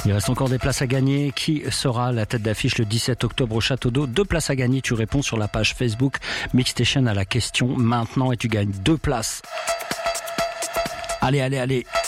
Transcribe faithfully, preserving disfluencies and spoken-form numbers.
Il reste encore des places à gagner. Qui sera la tête d'affiche le dix-sept octobre au Château d'Eau? Deux places à gagner. Tu réponds sur la page Facebook Mixstation à la question maintenant et tu gagnes deux places. Allez, allez, allez.